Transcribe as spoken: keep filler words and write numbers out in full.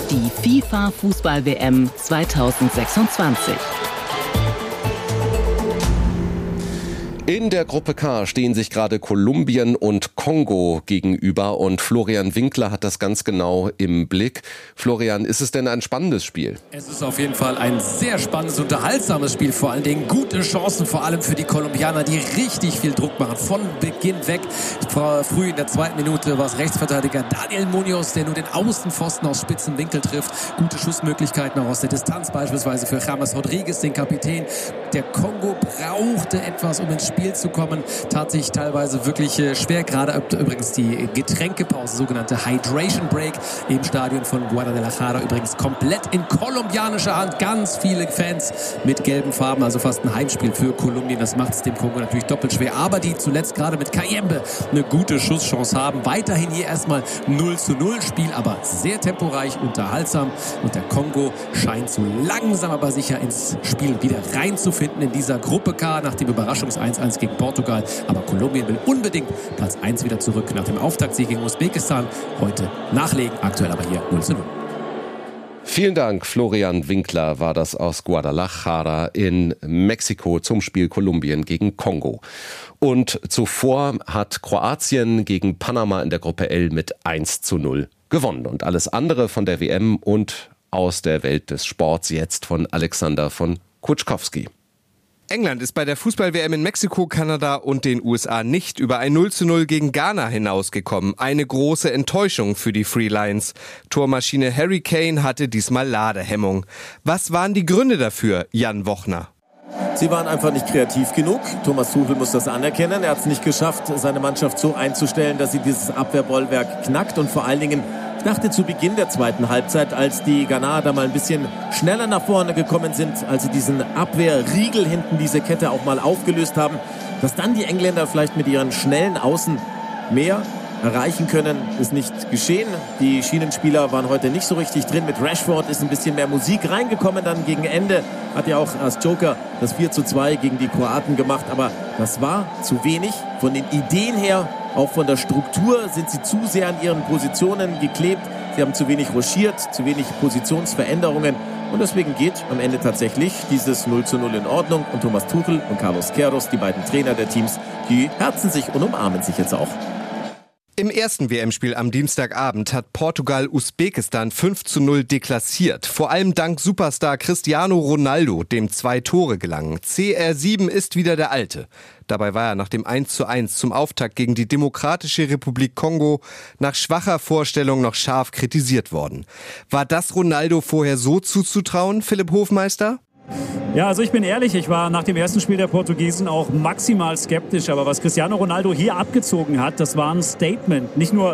Die FIFA-Fußball-W M zweitausendsechsundzwanzig. In der Gruppe K stehen sich gerade Kolumbien und Kongo gegenüber und Florian Winkler hat das ganz genau im Blick. Florian, ist es denn ein spannendes Spiel? Es ist auf jeden Fall ein sehr spannendes, unterhaltsames Spiel. Vor allen Dingen gute Chancen, vor allem für die Kolumbianer, die richtig viel Druck machen. Von Beginn weg. Früh in der zweiten Minute war es Rechtsverteidiger Daniel Munoz, der nur den Außenpfosten aus spitzen Winkel trifft. Gute Schussmöglichkeiten auch aus der Distanz, beispielsweise für James Rodriguez, den Kapitän. Der Kongo brauchte etwas, um ins Spiel zu kommen, tat sich teilweise wirklich äh, schwer, gerade übrigens die Getränkepause, sogenannte Hydration Break im Stadion von Guadalajara, übrigens komplett in kolumbianischer Hand, ganz viele Fans mit gelben Farben, also fast ein Heimspiel für Kolumbien, das macht es dem Kongo natürlich doppelt schwer, aber die zuletzt gerade mit Kayembe eine gute Schusschance haben, weiterhin hier erstmal null zu null, Spiel aber sehr temporeich, unterhaltsam und der Kongo scheint so langsam aber sicher ins Spiel wieder reinzufinden in dieser Gruppe K nach dem Überraschungs eins eins gegen Portugal. Aber Kolumbien will unbedingt Platz eins wieder zurück nach dem Auftaktsieg gegen Usbekistan. Heute nachlegen, aktuell aber hier null zu null. Vielen Dank, Florian Winkler war das aus Guadalajara in Mexiko zum Spiel Kolumbien gegen Kongo. Und zuvor hat Kroatien gegen Panama in der Gruppe L mit eins zu null gewonnen. Und alles andere von der W M und aus der Welt des Sports jetzt von Alexander von Kutschkowski. England ist bei der Fußball-W M in Mexiko, Kanada und den U S A nicht über ein null zu null gegen Ghana hinausgekommen. Eine große Enttäuschung für die Free Lions. Tormaschine Harry Kane hatte diesmal Ladehemmung. Was waren die Gründe dafür, Jan Wochner? Sie waren einfach nicht kreativ genug. Thomas Tuchel muss das anerkennen. Er hat es nicht geschafft, seine Mannschaft so einzustellen, dass sie dieses Abwehrbollwerk knackt. Und vor allen Dingen, ich dachte zu Beginn der zweiten Halbzeit, als die Ghanaer da mal ein bisschen schneller nach vorne gekommen sind, als sie diesen Abwehrriegel hinten, diese Kette auch mal aufgelöst haben, dass dann die Engländer vielleicht mit ihren schnellen Außen mehr erreichen können, ist nicht geschehen. Die Schienenspieler waren heute nicht so richtig drin. Mit Rashford ist ein bisschen mehr Musik reingekommen. Dann gegen Ende hat ja auch als Joker das vier zu zwei gegen die Kroaten gemacht. Aber das war zu wenig. Von den Ideen her, auch von der Struktur, sind sie zu sehr an ihren Positionen geklebt. Sie haben zu wenig rochiert, zu wenig Positionsveränderungen. Und deswegen geht am Ende tatsächlich dieses null zu null in Ordnung. Und Thomas Tuchel und Carlos Queiroz, die beiden Trainer der Teams, die herzen sich und umarmen sich jetzt auch. Im ersten W M-Spiel am Dienstagabend hat Portugal Usbekistan fünf zu null deklassiert. Vor allem dank Superstar Cristiano Ronaldo, dem zwei Tore gelangen. C R sieben ist wieder der Alte. Dabei war er nach dem eins zu eins zum Auftakt gegen die Demokratische Republik Kongo nach schwacher Vorstellung noch scharf kritisiert worden. War das Ronaldo vorher so zuzutrauen, Philipp Hofmeister? Ja, also ich bin ehrlich, ich war nach dem ersten Spiel der Portugiesen auch maximal skeptisch. Aber was Cristiano Ronaldo hier abgezogen hat, das war ein Statement. Nicht nur